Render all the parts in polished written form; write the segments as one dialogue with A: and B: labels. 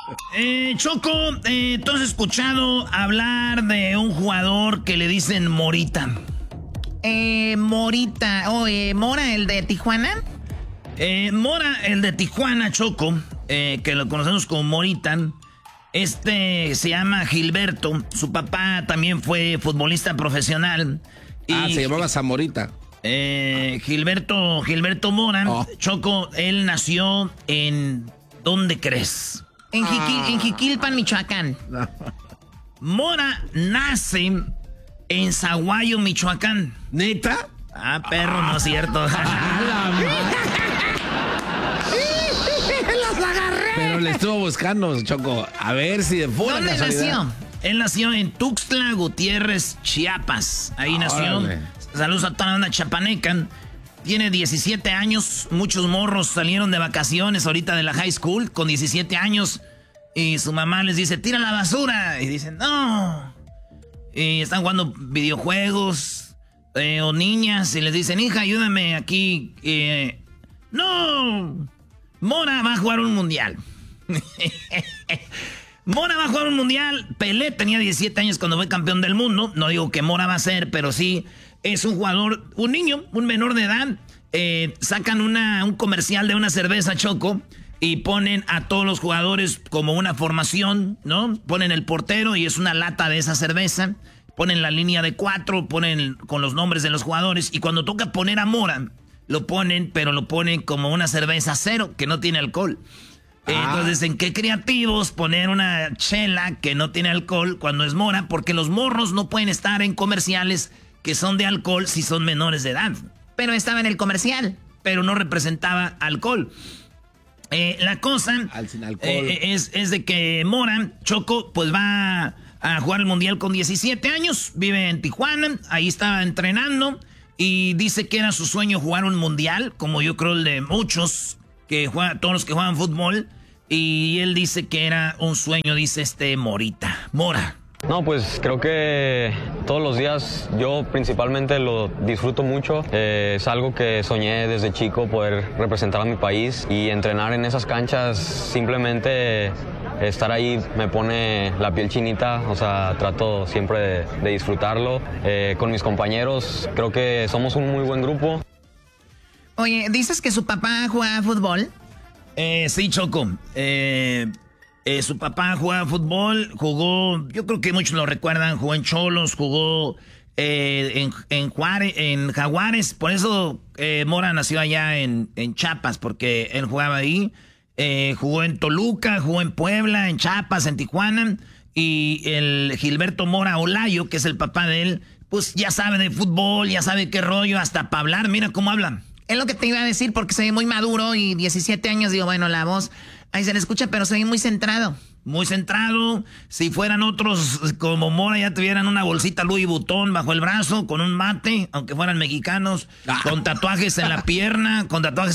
A: Choco, ¿tú has escuchado hablar de un jugador que le dicen Morita?
B: Morita, Mora, el de Tijuana.
A: Mora, el de Tijuana, Choco, que lo conocemos como Morita. Se llama Gilberto. Su papá también fue futbolista profesional.
C: Se llamaba Zamorita.
A: Gilberto Mora, Choco, él nació en... ¿Dónde crees?
B: En Jiquilpan, Michoacán.
A: Mora nace en Zaguayo, Michoacán.
C: ¿Neta?
A: Perro, no es cierto.
B: ¡Los agarré!
C: Pero le estuvo buscando, Choco. A ver si de pura
B: ¿Dónde
C: casualidad.
B: nació?
A: Él nació en Tuxtla Gutiérrez, Chiapas. Ahí nació.
C: Órale.
A: Saludos a toda la banda chapaneca. Tiene 17 años. Muchos morros salieron de vacaciones ahorita de la high school con 17 años. Y su mamá les dice, tira la basura. Y dicen, no. Y están jugando videojuegos. O niñas. Y les dicen, hija, ayúdame aquí. No. Mora va a jugar un mundial. Mora va a jugar un mundial. Pelé tenía 17 años cuando fue campeón del mundo. No digo que Mora va a ser, pero sí es un jugador, un niño, un menor de edad. Sacan un comercial de una cerveza, Choco, y ponen a todos los jugadores como una formación, ¿no? Ponen el portero y es una lata de esa cerveza. Ponen la línea de 4, ponen con los nombres de los jugadores. Y cuando toca poner a Mora, lo ponen, pero lo ponen como una cerveza cero, que no tiene alcohol. Entonces, ¿en qué creativos poner una chela que no tiene alcohol cuando es Mora? Porque los morros no pueden estar en comerciales que son de alcohol si son menores de edad.
B: Pero estaba en el comercial.
A: Pero no representaba alcohol. La cosa
C: Sin alcohol.
A: es de que Mora, Choco, pues va a jugar el mundial con 17 años. Vive en Tijuana. Ahí estaba entrenando. Y dice que era su sueño jugar un mundial, como yo creo el de muchos, todos los que juegan fútbol. Y él dice que era un sueño, dice Mora.
D: No, pues creo que todos los días yo principalmente lo disfruto mucho. Es algo que soñé desde chico, poder representar a mi país y entrenar en esas canchas. Simplemente estar ahí me pone la piel chinita, o sea, trato siempre de disfrutarlo. Con mis compañeros creo que somos un muy buen grupo.
B: Oye, ¿dices que su papá jugaba fútbol?
A: Sí, Choco. Su papá jugaba fútbol, jugó, yo creo que muchos lo recuerdan, jugó en Cholos, jugó en Jaguares. Por eso Mora nació allá en Chiapas, porque él jugaba ahí. Jugó en Toluca, jugó en Puebla, en Chiapas, en Tijuana. Y el Gilberto Mora Olayo, que es el papá de él, pues ya sabe de fútbol, ya sabe qué rollo, hasta para hablar, mira cómo habla.
B: Es lo que te iba a decir porque se ve muy maduro y 17 años, digo, bueno, la voz ahí se le escucha, pero se ve muy centrado.
A: Muy centrado. Si fueran otros como Mora, ya tuvieran una bolsita Louis Vuitton bajo el brazo, con un mate, aunque fueran mexicanos, con tatuajes en la pierna,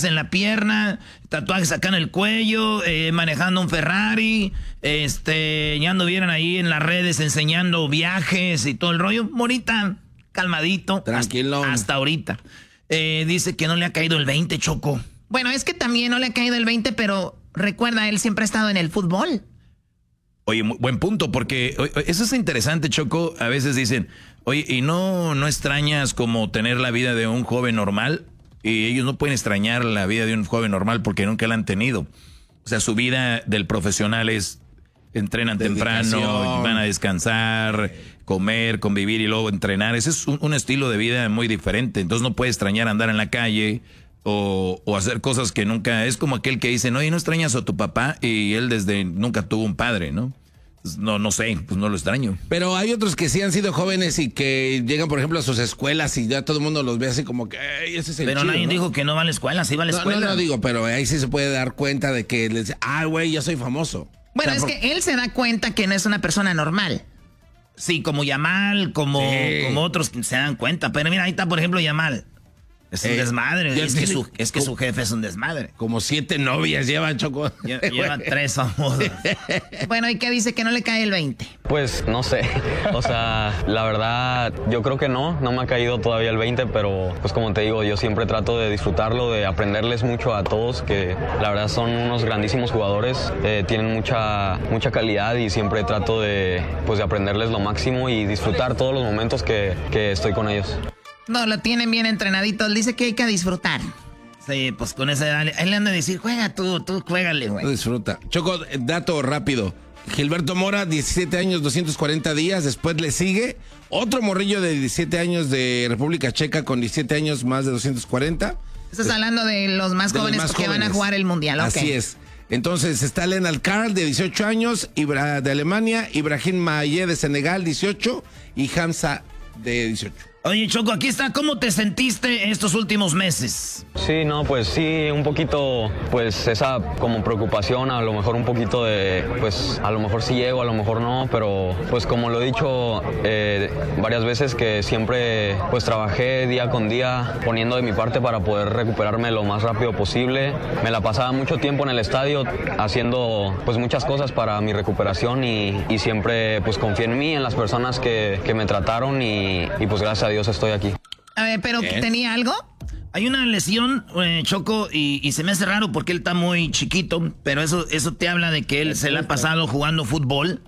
A: tatuajes acá en el cuello, manejando un Ferrari, ya anduvieran ahí en las redes enseñando viajes y todo el rollo. Morita, calmadito.
C: Tranquilo.
A: Hasta ahorita. Dice que no le ha caído el 20, Choco.
B: Bueno, es que también no le ha caído el 20, pero recuerda, él siempre ha estado en el fútbol.
E: Oye, buen punto, porque eso es interesante, Choco. A veces dicen, oye, ¿y no extrañas como tener la vida de un joven normal? Y ellos no pueden extrañar la vida de un joven normal porque nunca la han tenido. O sea, su vida del profesional es entrenan temprano, van a descansar, comer, convivir y luego entrenar. Ese es un estilo de vida muy diferente. Entonces no puedes extrañar andar en la calle o hacer cosas que nunca... Es como aquel que dice, oye, ¿no extrañas a tu papá? Y él nunca tuvo un padre, ¿no? No sé, pues no lo extraño.
C: Pero hay otros que sí han sido jóvenes y que llegan, por ejemplo, a sus escuelas y ya todo el mundo los ve así como que, ese es el
A: Pero
C: chido,
A: nadie
C: ¿no?
A: dijo que no va a la escuela, sí va a la escuela.
C: No digo, pero ahí sí se puede dar cuenta de que les dice, güey, yo soy famoso.
B: Bueno, es que él se da cuenta que no es una persona normal.
A: Sí, como Yamal, como otros se dan cuenta. Pero mira, ahí está, por ejemplo, Yamal. Es un desmadre. Es que su jefe es un desmadre.
C: Como 7 novias lleva, Choco.
A: Lleva 3 famosas.
B: Bueno, ¿y qué dice que no le cae el 20?
D: Pues no sé, o sea, la verdad yo creo que no me ha caído todavía el 20, pero pues como te digo, yo siempre trato de disfrutarlo, de aprenderles mucho a todos, que la verdad son unos grandísimos jugadores, tienen mucha calidad y siempre trato de aprenderles lo máximo y disfrutar todos los momentos que estoy con ellos.
B: No, lo tienen bien entrenadito, él dice que hay que disfrutar.
A: Sí, pues con esa edad, él le anda a decir, juega tú juégale, güey.
C: Disfruta. Choco, dato rápido. Gilberto Mora, 17 años, 240 días. Después le sigue otro morrillo de 17 años de República Checa con 17 años más de 240.
B: Estás hablando de los más jóvenes que van a jugar el Mundial, ¿ok?
C: Así es. Entonces está Lennart Karl de 18 años, de Alemania, Ibrahim Maye de Senegal, 18, y Hamza de 18.
A: Oye, Choco, aquí está. ¿Cómo te sentiste estos últimos meses?
D: Sí, no, pues sí, un poquito, pues esa como preocupación, a lo mejor un poquito de, pues a lo mejor sí llego, a lo mejor no, pero pues como lo he dicho varias veces, que siempre pues trabajé día con día poniendo de mi parte para poder recuperarme lo más rápido posible. Me la pasaba mucho tiempo en el estadio haciendo pues muchas cosas para mi recuperación y siempre pues confié en mí, en las personas que me trataron y pues gracias a Dios estoy aquí.
B: A ver, ¿pero tenía algo?
A: Hay una lesión, Choco, y se me hace raro porque él está muy chiquito, pero eso te habla de que él se le ha pasado jugando fútbol.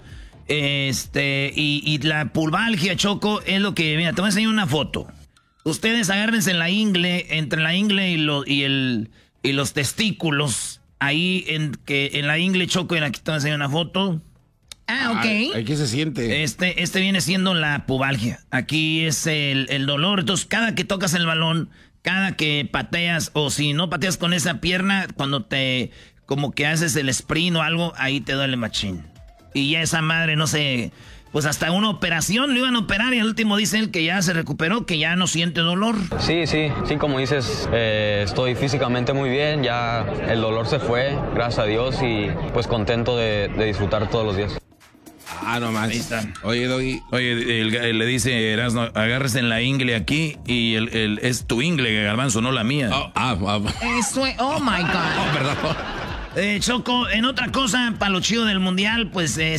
A: Y la pulvalgia, Choco, es lo que... Mira, te voy a enseñar una foto. Ustedes agárrense en la ingle, entre la ingle y los testículos. Ahí en la ingle, Choco, y aquí te voy a enseñar una foto.
B: Ah, ok.
C: Aquí se siente.
A: Este viene siendo la pubalgia. Aquí es el dolor. Entonces, cada que tocas el balón, cada que pateas, o si no pateas con esa pierna, cuando como que haces el sprint o algo, ahí te duele machín. Y ya esa madre, no sé, pues hasta una operación lo iban a operar y al último dice él que ya se recuperó, que ya no siente dolor.
D: Sí, como dices, estoy físicamente muy bien, ya el dolor se fue, gracias a Dios, y pues contento de disfrutar todos los días.
C: Ah, no más.
A: Ahí está.
C: Oye, Doggy.
E: Oye, le dice Erasmo, agárrese en la ingle aquí y es tu ingle, Garbanzo, no la mía.
B: Eso es, oh my God.
C: Perdón.
A: Choco, en otra cosa, para lo chido del Mundial, pues